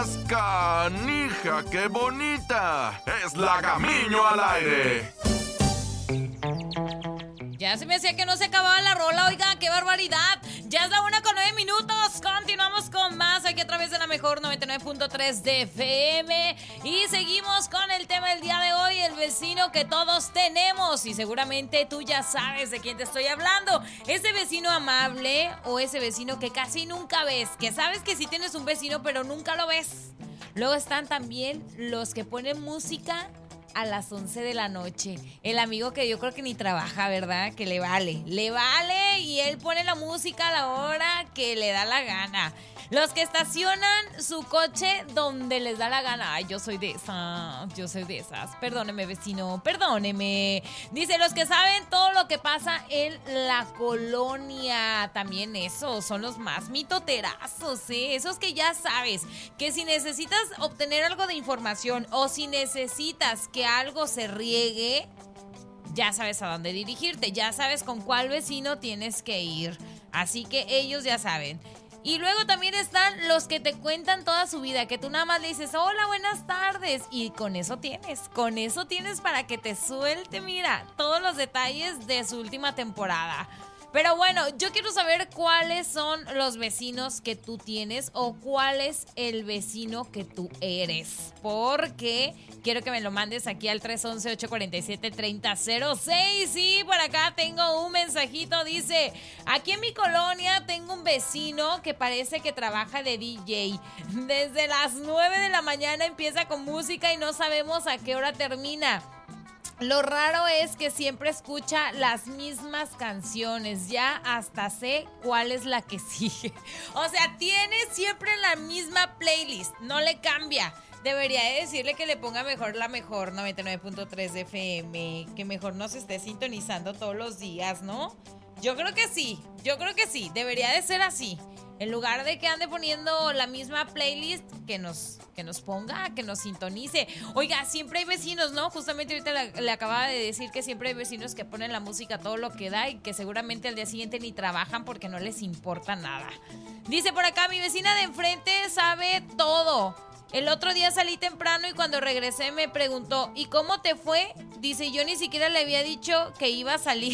¡Canija, qué bonita! ¡Es la Gamiño al aire! Ya se me hacía que no se acababa la rola, oiga, qué barbaridad. Ya es la 1:09. Continuamos con más aquí a través de la mejor 99.3 de FM. Y seguimos con el tema del día de hoy, el vecino que todos tenemos. Y seguramente tú ya sabes de quién te estoy hablando. Ese vecino amable o ese vecino que casi nunca ves. Que sabes que sí tienes un vecino pero nunca lo ves. Luego están también los que ponen música a las 11 de la noche. El amigo que yo creo que ni trabaja, ¿verdad? Que le vale y él pone la música a la hora que le da la gana. Los que estacionan su coche donde les da la gana. Ay, yo soy de esas. Perdóneme, vecino, perdóneme. Dice, los que saben todo lo que pasa en la colonia. También esos son los más mitoterazos, ¿eh? Esos que ya sabes que si necesitas obtener algo de información o si necesitas que algo se riegue, ya sabes a dónde dirigirte, ya sabes con cuál vecino tienes que ir. Así que ellos ya saben. Y luego también están los que te cuentan toda su vida, que tú nada más le dices, hola, buenas tardes. Y con eso tienes para que te suelte, mira, todos los detalles de su última temporada. Pero bueno, yo quiero saber cuáles son los vecinos que tú tienes o cuál es el vecino que tú eres. Porque quiero que me lo mandes aquí al 311-847-3006. Y por acá tengo un mensajito, dice, aquí en mi colonia tengo un vecino que parece que trabaja de DJ. Desde las 9 de la mañana empieza con música y no sabemos a qué hora termina. Lo raro es que siempre escucha las mismas canciones, ya hasta sé cuál es la que sigue. O sea, tiene siempre la misma playlist, no le cambia. Debería de decirle que le ponga mejor la mejor 99.3 de FM, que mejor nos esté sintonizando todos los días, ¿no? Yo creo que sí, debería de ser así. En lugar de que ande poniendo la misma playlist, que nos ponga, que nos sintonice. Oiga, siempre hay vecinos, ¿no? Justamente ahorita le acababa de decir que siempre hay vecinos que ponen la música a todo lo que da y que seguramente al día siguiente ni trabajan porque no les importa nada. Dice por acá, mi vecina de enfrente sabe todo. El otro día salí temprano y cuando regresé me preguntó, ¿y cómo te fue? Dice, yo ni siquiera le había dicho que iba a salir.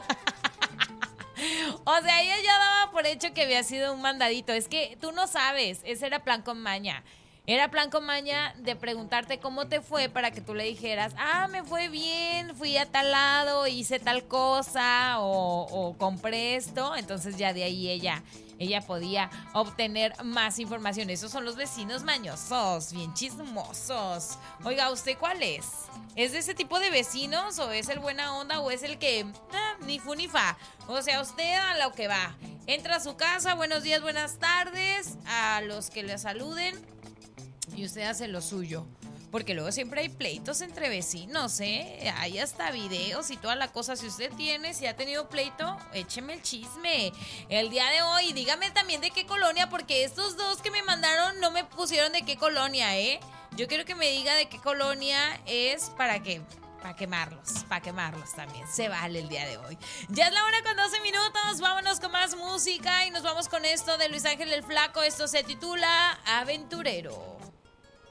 O sea, ella ya daba por hecho que había sido un mandadito. Es que tú no sabes, ese era plan con maña. Era plan con maña de preguntarte cómo te fue para que tú le dijeras, me fue bien, fui a tal lado, hice tal cosa o compré esto. Entonces ya de ahí ella podía obtener más información. Esos son los vecinos mañosos, bien chismosos. Oiga, ¿usted cuál es? ¿Es de ese tipo de vecinos o es el buena onda o es el que ni fu ni fa? O sea, usted a lo que va. Entra a su casa, buenos días, buenas tardes, a los que le saluden y usted hace lo suyo. Porque luego siempre hay pleitos entre vecinos, ¿eh? Hay hasta videos y toda la cosa. Si usted si ha tenido pleito, écheme el chisme. El día de hoy, dígame también de qué colonia, porque estos dos que me mandaron no me pusieron de qué colonia, ¿eh? Yo quiero que me diga de qué colonia es para quemarlos también. Se vale el día de hoy. Ya es la 1:12. Vámonos con más música y nos vamos con esto de Luis Ángel el Flaco. Esto se titula Aventurero.